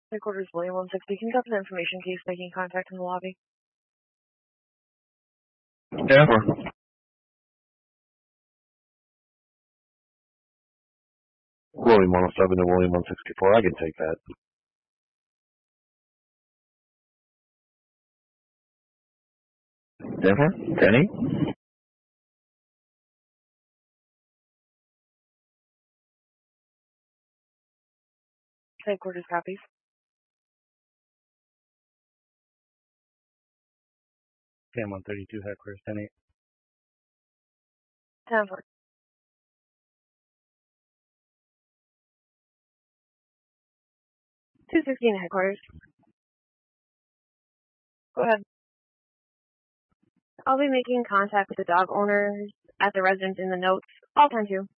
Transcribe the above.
Headquarters William 160. Can you copy the information case making contact in the lobby? Denver. William 107 to William 164. I can take that. Denver? Denny? Headquarters copies. Cam 132, headquarters 10-8. 10-4. (216) headquarters. Go ahead. I'll be making contact with the dog owners at the residence in the notes. All 10-2.